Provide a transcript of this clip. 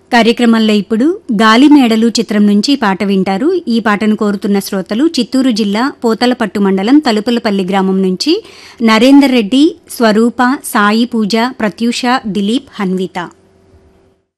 కార్యక్రమంలో ఇప్పుడు గాలిమేడలు చిత్రం నుంచి పాట వింటారు. ఈ పాటను కోరుతున్న శ్రోతలు చిత్తూరు జిల్లా పోతలపట్టు మండలం తలుపులపల్లి గ్రామం నుంచి నరేందర్ రెడ్డి, స్వరూప, సాయి పూజ, ప్రత్యూష, దిలీప్, హన్విత.